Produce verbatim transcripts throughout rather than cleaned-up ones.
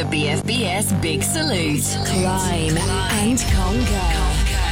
the B F B S Big Salute. Climb and conquer.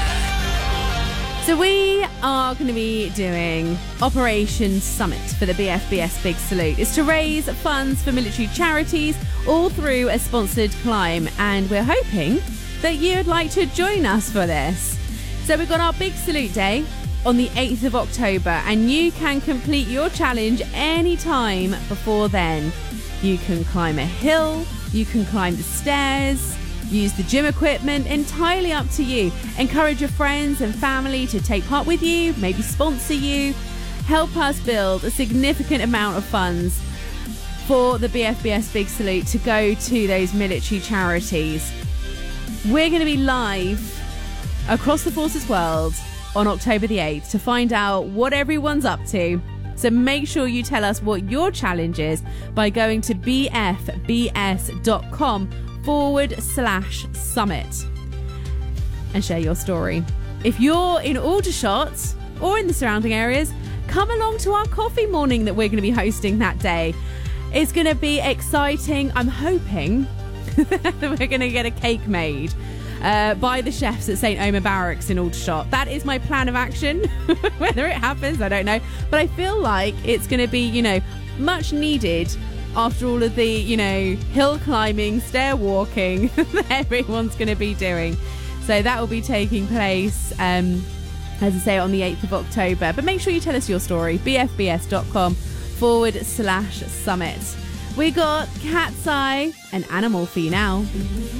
So we are going to be doing Operation Summit for the B F B S Big Salute. It's to raise funds for military charities all through a sponsored climb, and we're hoping that you'd like to join us for this. So we've got our Big Salute Day on the eighth of October, and you can complete your challenge any time before then. You can climb a hill, you can climb the stairs, use the gym equipment, entirely up to you. Encourage your friends and family to take part with you, maybe sponsor you. Help us build a significant amount of funds for the B F B S Big Salute to go to those military charities. We're going to be live across the Forces world on October the eighth to find out what everyone's up to. So make sure you tell us what your challenge is by going to bfbs.com forward slash summit and share your story. If you're in Aldershot or in the surrounding areas, come along to our coffee morning that we're going to be hosting that day. It's going to be exciting. I'm hoping that we're going to get a cake made uh, by the chefs at Saint Omer Barracks in Aldershot. That is my plan of action. Whether it happens, I don't know. But I feel like it's going to be, you know, much needed after all of the, you know, hill climbing, stair walking that everyone's going to be doing. So that will be taking place, um, as I say, on the eighth of October. But make sure you tell us your story. bfbs.com forward slash summit. We got Cat's Eye and Animal for you now.